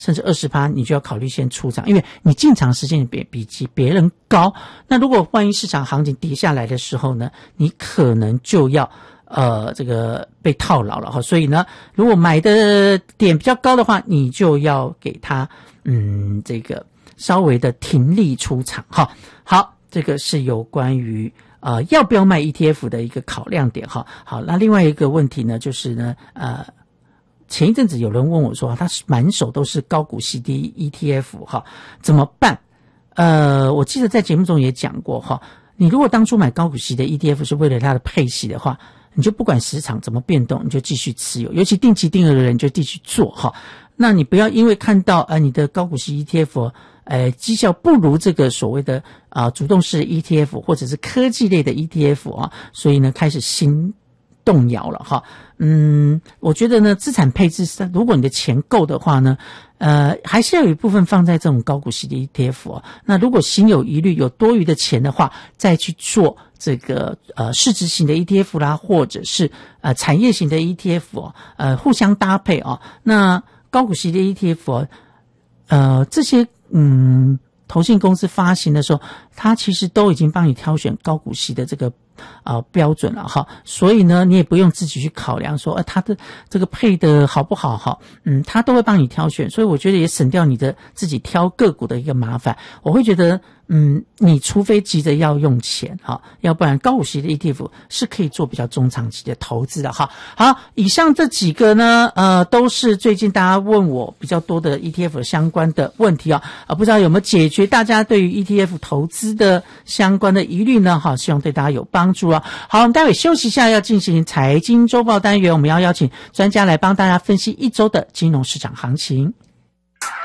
甚至20%，你就要考虑先出场，因为你进场时间比别人高。那如果万一市场行情跌下来的时候呢，你可能就要这个被套牢了哈。所以呢，如果买的点比较高的话，你就要给它这个稍微的停利出场哈。好，这个是有关于要不要卖 ETF 的一个考量点哈。好，那另外一个问题呢，就是呢前一阵子有人问我说，他满手都是高股息的 ETF 哈，怎么办？我记得在节目中也讲过哈，你如果当初买高股息的 ETF 是为了它的配息的话，你就不管市场怎么变动，你就继续持有，尤其定期定额的人就继续做哈。那你不要因为看到你的高股息 ETF 绩效不如这个所谓的主动式 ETF 或者是科技类的 ETF 啊，所以呢开始心动摇了哈。我觉得呢，资产配置上，如果你的钱够的话呢，还是要有一部分放在这种高股息的 ETF 啊。那如果心有疑虑，有多余的钱的话，再去做这个市值型的 ETF 啦，或者是产业型的 ETF 互相搭配啊。那高股息的 ETF 这些投信公司发行的时候，它其实都已经帮你挑选高股息的这个标准了哈，所以呢，你也不用自己去考量说它的这个配的好不好哈，它都会帮你挑选，所以我觉得也省掉你的自己挑个股的一个麻烦。我会觉得你除非急着要用钱哈，要不然高股息的 ETF 是可以做比较中长期的投资的哈。好，以上这几个呢都是最近大家问我比较多的 ETF 相关的问题不知道有没有解决大家对于 ETF 投资的相关的疑虑呢？好，希望对大家有帮助好，我们待会休息一下，要进行财经周报单元，我们要邀请专家来帮大家分析一周的金融市场行情。